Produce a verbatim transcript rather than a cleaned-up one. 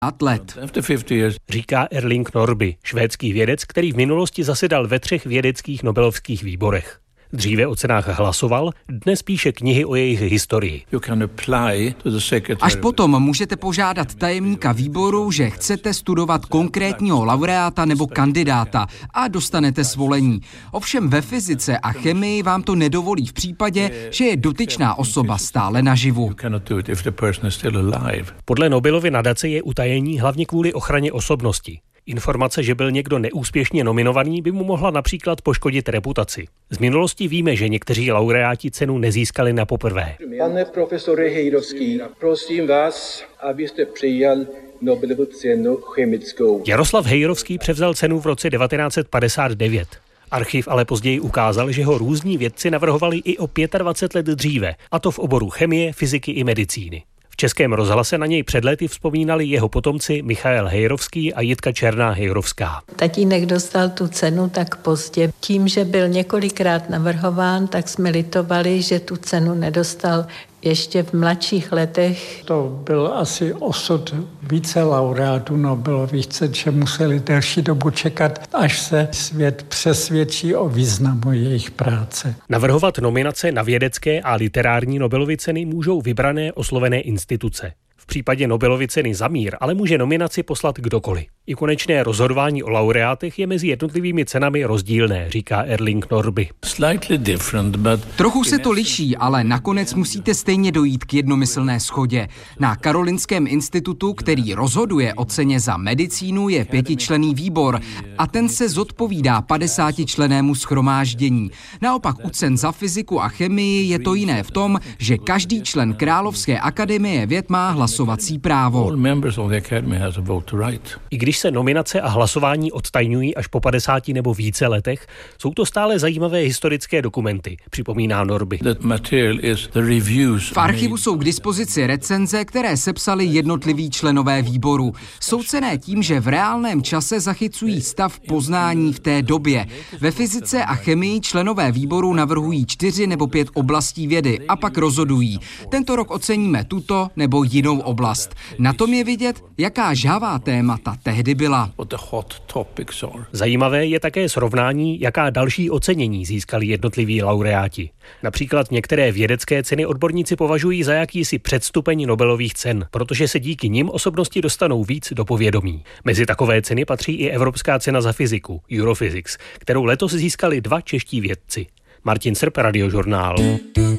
let. Říká Erling Norby, švédský vědec, který v minulosti zasedal ve třech vědeckých nobelovských výborech. Dříve o cenách hlasoval, dnes píše knihy o jejich historii. Až potom můžete požádat tajemníka výboru, že chcete studovat konkrétního laureáta nebo kandidáta a dostanete svolení. Ovšem ve fyzice a chemii vám to nedovolí v případě, že je dotyčná osoba stále naživu. Podle Nobelovy nadace je utajení hlavně kvůli ochraně osobnosti. Informace, že byl někdo neúspěšně nominovaný, by mu mohla například poškodit reputaci. Z minulosti víme, že někteří laureáti cenu nezískali na poprvé. Pane profesore Hejrovský, prosím vás, abyste přijal Nobelovu cenu chemickou. Jaroslav Hejrovský převzal cenu v roce devatenáct set padesát devět. Archiv ale později ukázal, že ho různí vědci navrhovali i o dvacet pět let dříve, a to v oboru chemie, fyziky i medicíny. V Českém rozhlase na něj před lety vzpomínali jeho potomci Michael Hejrovský a Jitka Černá Hejrovská. Tatínek dostal tu cenu tak pozdě. Tím, že byl několikrát navrhován, tak jsme litovali, že tu cenu nedostal ještě v mladších letech. To byl asi osud více laureátů Nobelových cen, že museli delší dobu čekat, až se svět přesvědčí o významu jejich práce. Navrhovat nominace na vědecké a literární Nobelovy ceny můžou vybrané oslovené instituce. V případě Nobelovy ceny za mír ale může nominaci poslat kdokoliv. I konečné rozhodování o laureátech je mezi jednotlivými cenami rozdílné, říká Erling Norby. Trochu se to liší, ale nakonec musíte stejně dojít k jednomyslné shodě. Na Karolinském institutu, který rozhoduje o ceně za medicínu, je pětičlenný výbor a ten se zodpovídá padesátičlennému shromáždění. Naopak u cen za fyziku a chemii je to jiné v tom, že každý člen Královské akademie věd má hlasovací právo. I když se nominace a hlasování odtajňují až po padesáti nebo více letech, jsou to stále zajímavé historické dokumenty, připomíná Norby. V archivu jsou k dispozici recenze, které sepsali jednotliví členové výboru. Jsou cenné tím, že v reálném čase zachycují stav poznání v té době. Ve fyzice a chemii členové výboru navrhují čtyři nebo pět oblastí vědy a pak rozhodují. Tento rok oceníme tuto nebo jinou oblast. Na tom je vidět, jaká žhavá témata tehdy byla. Zajímavé je také srovnání, jaká další ocenění získali jednotliví laureáti. Například některé vědecké ceny odborníci považují za jakýsi předstupeň Nobelových cen, protože se díky nim osobnosti dostanou víc do povědomí. Mezi takové ceny patří i Evropská cena za fyziku, Europhysics, kterou letos získali dva čeští vědci. Martin Srp, Radiožurnál.